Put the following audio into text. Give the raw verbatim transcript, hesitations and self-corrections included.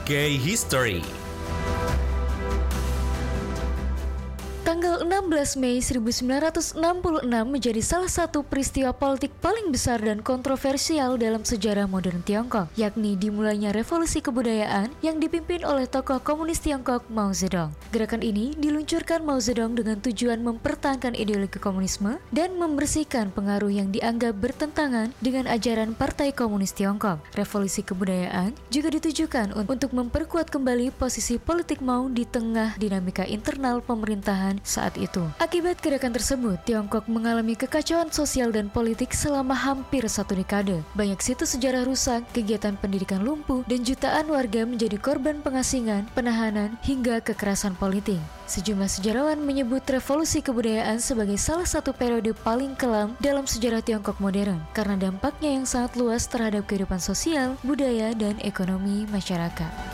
Gay History. Tanggal enam belas Mei seribu sembilan ratus enam puluh enam menjadi salah satu peristiwa politik paling besar dan kontroversial dalam sejarah modern Tiongkok, yakni dimulainya revolusi kebudayaan yang dipimpin oleh tokoh komunis Tiongkok Mao Zedong. Gerakan ini diluncurkan Mao Zedong dengan tujuan mempertahankan ideologi komunisme dan membersihkan pengaruh yang dianggap bertentangan dengan ajaran Partai Komunis Tiongkok. Revolusi kebudayaan juga ditujukan untuk memperkuat kembali posisi politik Mao di tengah dinamika internal pemerintahan saat itu. Akibat gerakan tersebut, Tiongkok mengalami kekacauan sosial dan politik selama hampir satu dekade. Banyak situs sejarah rusak, kegiatan pendidikan lumpuh, dan jutaan warga menjadi korban pengasingan, penahanan, hingga kekerasan politik. Sejumlah sejarawan menyebut revolusi kebudayaan sebagai salah satu periode paling kelam dalam sejarah Tiongkok modern karena dampaknya yang sangat luas terhadap kehidupan sosial, budaya, dan ekonomi masyarakat.